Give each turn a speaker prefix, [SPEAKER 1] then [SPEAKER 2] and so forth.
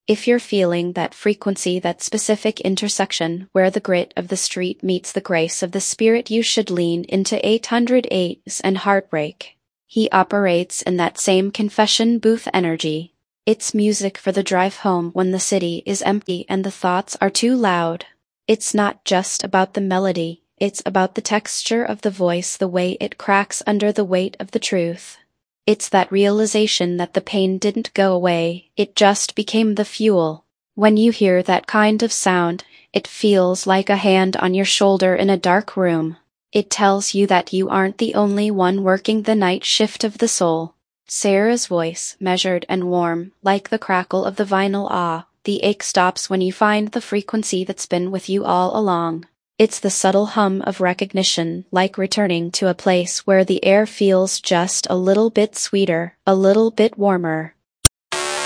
[SPEAKER 1] If you're feeling that frequency, that specific intersection where the grit of the street meets the grace of the spirit, you should lean into 808s and Heartbreak. He operates in that same confession booth energy. It's music for the drive home when the city is empty and the thoughts are too loud. It's not just about the melody, it's about the texture of the voice, the way it cracks under the weight of the truth. It's that realization that the pain didn't go away, it just became the fuel. When you hear that kind of sound, it feels like a hand on your shoulder in a dark room. It tells you that you aren't the only one working the night shift of the soul. Sarah's voice, measured and warm, like the crackle of the vinyl. The ache stops when you find the frequency that's been with you all along. It's the subtle hum of recognition, like returning to a place where the air feels just a little bit sweeter, a little bit warmer.